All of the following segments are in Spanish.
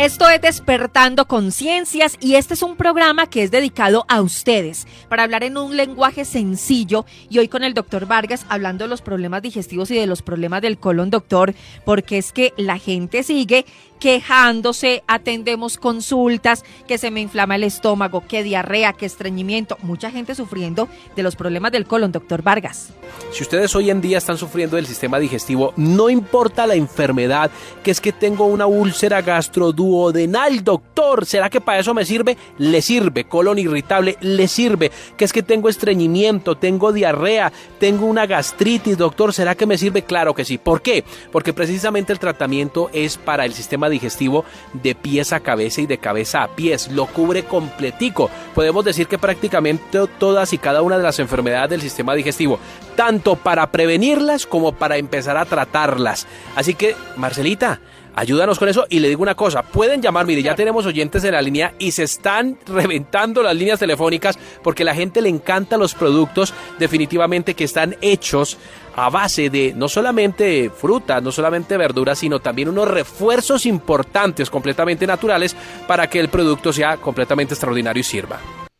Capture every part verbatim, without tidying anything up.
Esto es Despertando Conciencias y este es un programa que es dedicado a ustedes para hablar en un lenguaje sencillo y hoy con el doctor Vargas hablando de los problemas digestivos y de los problemas del colon, doctor, porque es que la gente sigue quejándose, atendemos consultas, que se me inflama el estómago, que diarrea, que estreñimiento, mucha gente sufriendo de los problemas del colon, doctor Vargas. Si ustedes hoy en día están sufriendo del sistema digestivo, no importa la enfermedad, que es que tengo una úlcera gastroduodenal, doctor, ¿será que para eso me sirve? Le sirve. Colon irritable, le sirve. Que es que tengo estreñimiento, tengo diarrea, tengo una gastritis, doctor, ¿será que me sirve? Claro que sí. ¿Por qué? Porque precisamente el tratamiento es para el sistema digestivo de pies a cabeza y de cabeza a pies, lo cubre completico. Podemos decir que prácticamente todas y cada una de las enfermedades del sistema digestivo, tanto para prevenirlas como para empezar a tratarlas. Así que, Marcelita, ayúdanos con eso y le digo una cosa, pueden llamar, mire, ya tenemos oyentes en la línea y se están reventando las líneas telefónicas porque a la gente le encantan los productos definitivamente que están hechos a base de no solamente frutas, no solamente verduras, sino también unos refuerzos importantes completamente naturales para que el producto sea completamente extraordinario y sirva.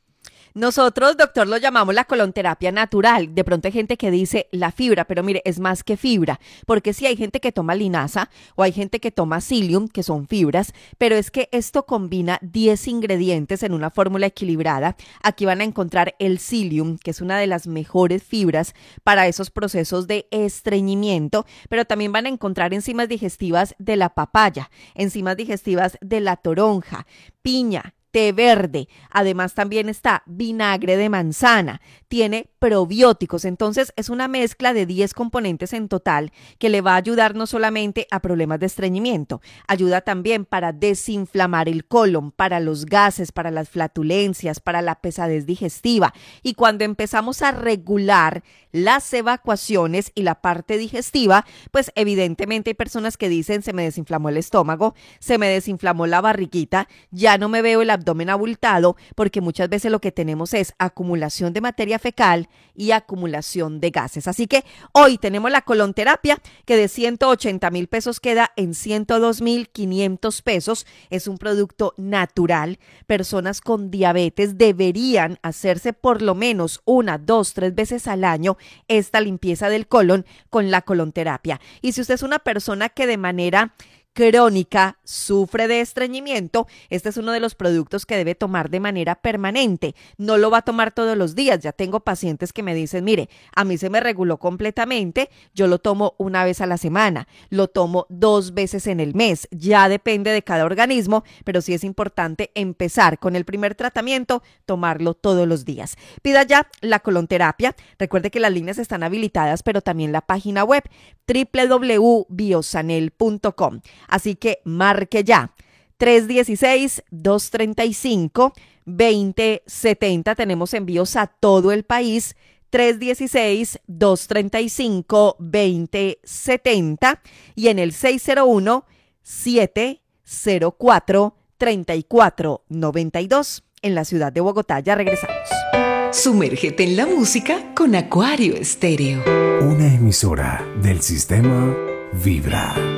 Nosotros, doctor, lo llamamos la colonterapia natural. De pronto hay gente que dice la fibra, pero mire, es más que fibra, porque sí hay gente que toma linaza o hay gente que toma psyllium, que son fibras, pero es que esto combina diez ingredientes en una fórmula equilibrada. Aquí van a encontrar el psyllium, que es una de las mejores fibras para esos procesos de estreñimiento, pero también van a encontrar enzimas digestivas de la papaya, enzimas digestivas de la toronja, piña, té verde, además también está vinagre de manzana, tiene probióticos, entonces es una mezcla de diez componentes en total que le va a ayudar no solamente a problemas de estreñimiento, ayuda también para desinflamar el colon, para los gases, para las flatulencias, para la pesadez digestiva y cuando empezamos a regular las evacuaciones y la parte digestiva, pues evidentemente hay personas que dicen se me desinflamó el estómago, se me desinflamó la barriguita, ya no me veo el abdomen abultado, porque muchas veces lo que tenemos es acumulación de materia fecal y acumulación de gases. Así que hoy tenemos la colonterapia que de ciento ochenta mil pesos queda en ciento dos mil quinientos pesos. Es un producto natural. Personas con diabetes deberían hacerse por lo menos una, dos, tres veces al año esta limpieza del colon con la colonterapia. Y si usted es una persona que de manera crónica sufre de estreñimiento, este es uno de los productos que debe tomar de manera permanente. No lo va a tomar todos los días. Ya tengo pacientes que me dicen, mire, a mí se me reguló completamente, yo lo tomo una vez a la semana, lo tomo dos veces en el mes. Ya depende de cada organismo, pero sí es importante empezar con el primer tratamiento, tomarlo todos los días. Pida ya la colonterapia. Recuerde que las líneas están habilitadas, pero también la página web doble u doble u doble u punto biosanel punto com. Así que marque ya tres uno seis, dos tres cinco, dos cero siete cero. Tenemos envíos a todo el país. tres uno seis, dos tres cinco, dos cero siete cero y en el seis cero uno, siete cero cuatro, tres cuatro nueve dos en la ciudad de Bogotá. Ya regresamos. Sumérgete en la música con Acuario Estéreo. Una emisora del sistema Vibra.